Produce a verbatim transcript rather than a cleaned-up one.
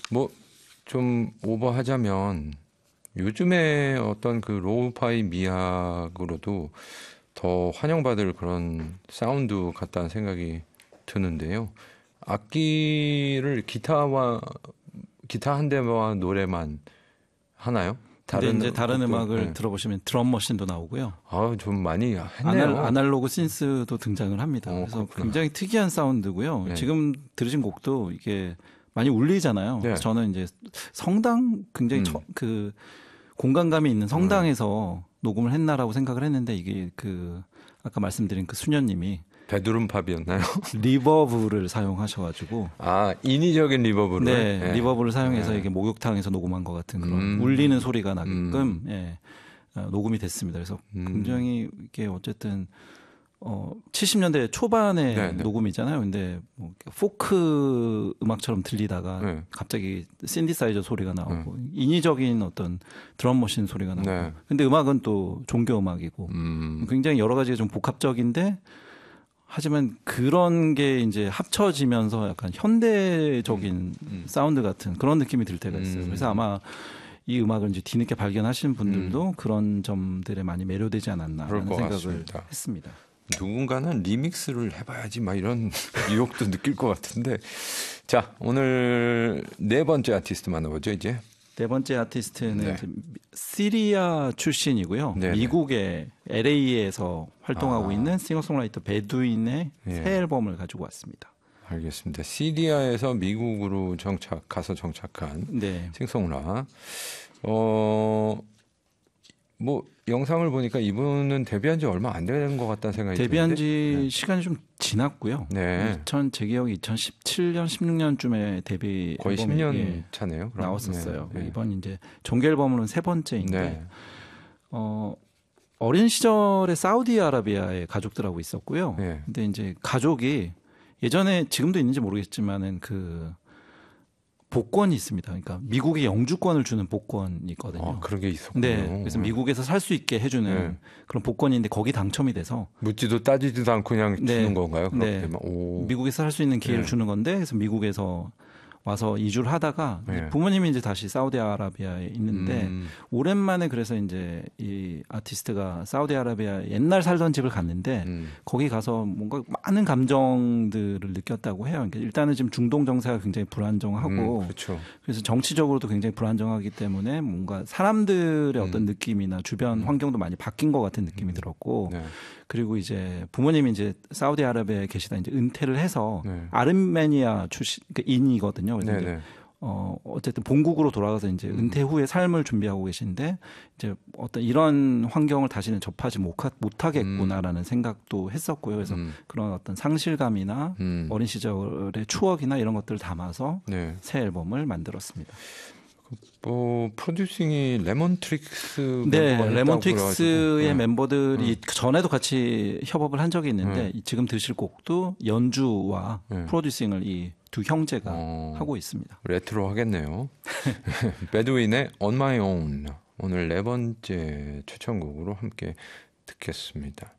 뭐 좀 오버하자면 요즘에 어떤 그 로우파이 미학으로도 더 환영받을 그런 사운드 같다는 생각이 드는데요. 악기를 기타와 기타 한 대와 노래만 하나요? 다른 이제 다른 곡도, 음악을 네. 들어보시면 드럼 머신도 나오고요. 아, 좀 많이 했네요. 아날, 아날로그 신스도 등장을 합니다. 어, 그래서 그렇구나. 굉장히 특이한 사운드고요. 네. 지금 들으신 곡도 이게 많이 울리잖아요. 네. 그래서 저는 이제 성당 굉장히 음. 처, 그 공간감이 있는 성당에서 음. 녹음을 했나라고 생각을 했는데 이게 그 아까 말씀드린 그 수녀님이 베드룸 팝이었나요? 리버브를 사용하셔가지고 아 인위적인 리버브를 네, 네. 리버브를 사용해서 네. 이게 목욕탕에서 녹음한 것 같은 그런 음. 울리는 소리가 나게끔 음. 예, 어, 녹음이 됐습니다. 그래서 음. 굉장히 이게 어쨌든 어, 칠십 년대 초반의 네, 네. 녹음이잖아요. 근데 뭐 포크 음악처럼 들리다가 네. 갑자기 신디사이저 소리가 나오고 네. 인위적인 어떤 드럼머신 소리가 나오고. 네. 근데 음악은 또 종교 음악이고 음. 굉장히 여러 가지가 좀 복합적인데 하지만 그런 게 이제 합쳐지면서 약간 현대적인 음. 음. 사운드 같은 그런 느낌이 들 때가 있어요. 음. 그래서 아마 이 음악을 이제 뒤늦게 발견하시는 분들도 음. 그런 점들에 많이 매료되지 않았나라는 생각을 같습니다. 했습니다. 누군가는 리믹스를 해봐야지 막 이런 유혹도 느낄 것 같은데 자 오늘 네 번째 아티스트 만나보죠. 이제 네 번째 아티스트는 네. 이제 시리아 출신이고요. 네네. 미국의 엘에이에서 활동하고 아. 있는 싱어송라이터 베두인의 예. 새 앨범을 가지고 왔습니다. 알겠습니다. 시리아에서 미국으로 정착 가서 정착한 네. 싱송라 어. 뭐 영상을 보니까 이분은 데뷔한 지 얼마 안 된 것 같다는 생각이 데뷔한 드는데 지 네. 시간이 좀 지났고요. 네. 이천 제 기억이 이천십칠 년, 십육 년쯤에 데뷔 거의 앨범이, 십 년 예, 차네요. 그럼. 나왔었어요. 네. 네. 이번 이제 정규 앨범으로는 세 번째인데 네. 어, 어린 시절에 사우디아라비아에 가족들하고 있었고요. 네. 근데 이제 가족이 예전에 지금도 있는지 모르겠지만은 그 복권이 있습니다. 그러니까 미국이 영주권을 주는 복권이 있거든요. 아, 그런 게 있었군요. 네, 그래서 미국에서 살 수 있게 해주는 네. 그런 복권인데 거기 당첨이 돼서 묻지도 따지지도 않고 그냥 네. 주는 건가요? 그렇게 네. 되면 오. 미국에서 살 수 있는 기회를 네. 주는 건데 그래서 미국에서 와서 이주를 하다가 네. 부모님이 이제 다시 사우디아라비아에 있는데 음. 오랜만에 그래서 이제 이 아티스트가 사우디아라비아 옛날 살던 집을 갔는데 음. 거기 가서 뭔가 많은 감정들을 느꼈다고 해요. 그러니까 일단은 지금 중동 정세가 굉장히 불안정하고 음, 그렇죠. 그래서 정치적으로도 굉장히 불안정하기 때문에 뭔가 사람들의 음. 어떤 느낌이나 주변 음. 환경도 많이 바뀐 것 같은 느낌이 들었고 네. 그리고 이제 부모님이 이제 사우디아라비아에 계시다 이제 은퇴를 해서 네. 아르메니아 출신 그러니까 인이거든요. 그래서 네, 이제 네. 어 어쨌든 본국으로 돌아가서 이제 음. 은퇴 후에 삶을 준비하고 계신데 이제 어떤 이런 환경을 다시는 접하지 못하, 못하겠구나라는 음. 생각도 했었고요. 그래서 음. 그런 어떤 상실감이나 음. 어린 시절의 추억이나 이런 것들을 담아서 네. 새 앨범을 만들었습니다. 뭐 프로듀싱이 레몬트릭스 네, 멤버가 레몬트릭스의 네. 멤버들이 음. 전에도 같이 협업을 한 적이 있는데 네. 지금 들으실 곡도 연주와 네. 프로듀싱을 이 두 형제가 어, 하고 있습니다. 레트로 하겠네요. 배드윈의 On My Own 오늘 네 번째 추천곡으로 함께 듣겠습니다.